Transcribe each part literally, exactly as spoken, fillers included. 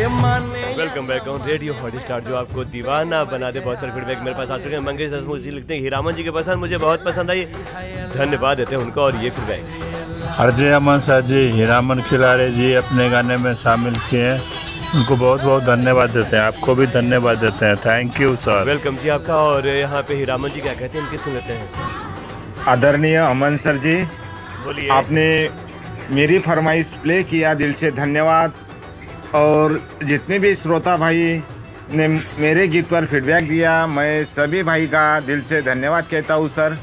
Welcome back on radio Hotstar, जो आपको दीवाना बना दे। बहुत सारे फीडबैक मेरे पास आ चुके हैं। मंगेश हसमुख जी लिखते हैं हीरामन जी के पसंद मुझे बहुत पसंद आई, धन्यवाद देते हैं उनको। और ये फीडबैक अजय अमन सर जी हीरामन खिलाड़ी जी अपने गाने में शामिल किए हैं, उनको बहुत बहुत धन्यवाद देते हैं। आपको भी धन्यवाद देते हैं, थैंक यू सर। वेलकम जी आपका। और यहाँ पे हीरामन जी क्या कहते हैं, इनकी सुन लेते हैं। आदरणीय अमन सर जी, बोलिए। आपने मेरी फरमाइश प्ले किया, दिल से धन्यवाद। और जितने भी श्रोता भाई ने मेरे गीत पर फीडबैक दिया, मैं सभी भाई का दिल से धन्यवाद कहता हूँ सर।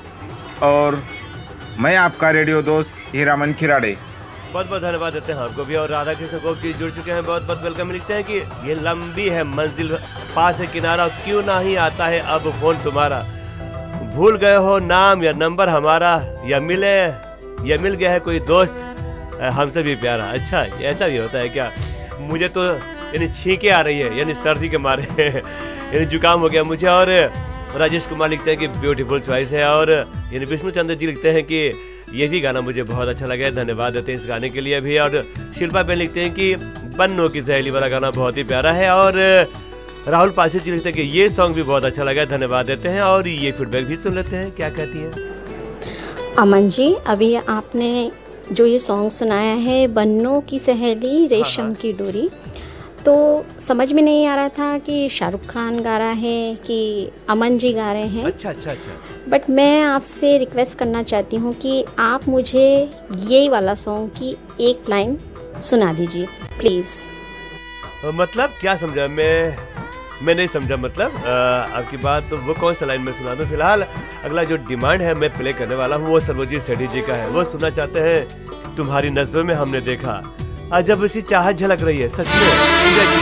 और मैं आपका रेडियो दोस्त हीरामन खिलाड़ी बहुत बहुत धन्यवाद देते हैं आपको भी। और राधा कृष्ण गोप जी जुड़ चुके हैं, बहुत बहुत वेलकम। लिखते हैं कि ये लंबी है मंजिल, पास है किनारा, क्यों ना ही आता है अब फोन तुम्हारा। भूल गए हो नाम या नंबर हमारा, या मिले या मिल गया है कोई दोस्त हमसे भी प्यारा। अच्छा, ऐसा भी होता है क्या? मुझे तो यानी छींके आ रही है, यानी सर्दी के मारे यानी जुकाम हो गया मुझे। और राजेश कुमार लिखते हैं कि ब्यूटीफुल चॉइस है। और यानी विष्णु चंद्र जी लिखते हैं कि ये भी गाना मुझे बहुत अच्छा लगा है, धन्यवाद देते हैं इस गाने के लिए भी। और शिल्पा बेन लिखते हैं कि बन्नो की सहेली वाला गाना बहुत ही प्यारा है। और राहुल पासी जी लिखते हैं कि ये सॉन्ग भी बहुत अच्छा लगा है, धन्यवाद देते हैं। और ये फीडबैक भी सुन लेते हैं, क्या कहती हैं। अमन जी, अभी आपने जो ये सॉन्ग सुनाया है बन्नो की सहेली रेशम हाँ। की डोरी, तो समझ में नहीं आ रहा था कि शाहरुख खान गा रहा है कि अमन जी गा रहे हैं। अच्छा अच्छा अच्छा। बट मैं आपसे रिक्वेस्ट करना चाहती हूँ कि आप मुझे ये वाला सॉन्ग की एक लाइन सुना दीजिए प्लीज़। मतलब क्या समझा मैं मैं नहीं समझा। मतलब आ, आपकी बात तो वो कौन सा लाइन में सुना दूं? फिलहाल अगला जो डिमांड है मैं प्ले करने वाला हूँ वो सर्वजीत सेठी जी का है। वो सुनना चाहते हैं तुम्हारी नजरों में हमने देखा, अजब सी चाहत झलक रही है सच में।